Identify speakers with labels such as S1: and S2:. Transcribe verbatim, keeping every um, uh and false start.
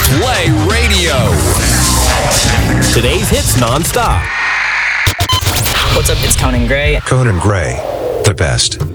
S1: Play Radio. Today's hits nonstop.
S2: What's up? It's Conan Gray.
S3: Conan Gray, the best.